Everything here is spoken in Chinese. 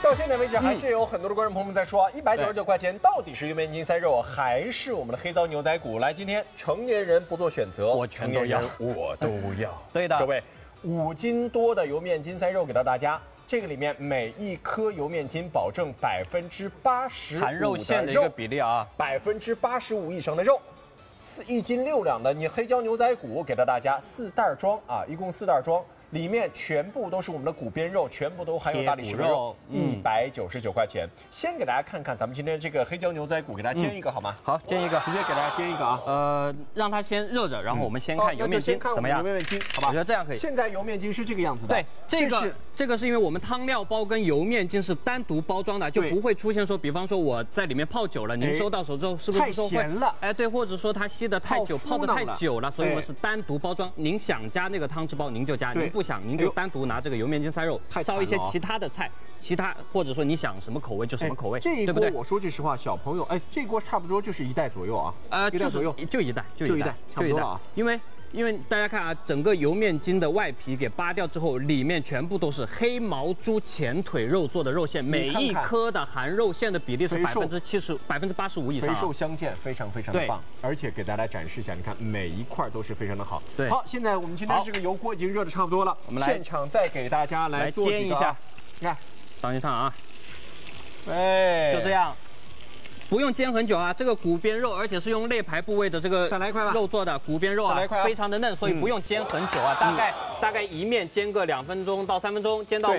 到现在为止，还是有很多的观众朋友们在说，199块钱到底是油面筋塞肉还是我们的黑椒牛仔骨？来，今天成年人不做选择， 我全都要， 我都要。 对的， 各位，5斤多的油面筋塞肉给到大家。这个里面每一颗油面筋保证85% 含肉馅的一个比例啊 ，85%以上的肉，1斤6两的你黑椒牛仔骨给到大家4袋装啊，一共4袋装。里面全部都是我们的骨边肉，全部都含有大理石的肉，199块钱。先给大家看看咱们今天这个黑椒牛仔骨，给大家煎一个好吗？ 好，煎一个， 直接给大家煎一个啊。 让它先热着，然后我们先看油面筋怎么样？ 油面筋，好吧？ 我觉得这样可以。 现在油面筋是这个样子的。 对，这个是因为我们汤料包跟油面筋是单独包装的，就不会出现说，比方说我在里面泡久了，您收到手之后是不是说会太咸了？ 哎，对，或者说它吸得太久，泡得太久了，所以我们是单独包装。您想加那个汤汁包您就加，您不想您就单独拿这个油面筋塞肉，烧一些其他的菜，或者说你想什么口味就什么口味， 这一对不对？ 锅我说句实话，小朋友，这锅差不多就是1袋左右啊， 就一袋， 差不多啊， 因为大家看啊，整个油面筋的外皮给扒掉之后，里面全部都是黑毛猪前腿肉做的肉馅，每一颗的含肉馅的比例是85%以上， 肥瘦相间，非常非常的棒。而且给大家展示一下，你看每一块都是非常的好。 对， 好，现在我们今天这个油锅已经热的差不多了，我们来现场再给大家来煎一下， 你看， 当心烫啊！ 哎， 就这样。不用煎很久啊，这个骨边肉，而且是用肋排部位的这个肉做的骨边肉啊，非常的嫩，所以不用煎很久啊，大概一面煎个2分钟到3分钟，煎到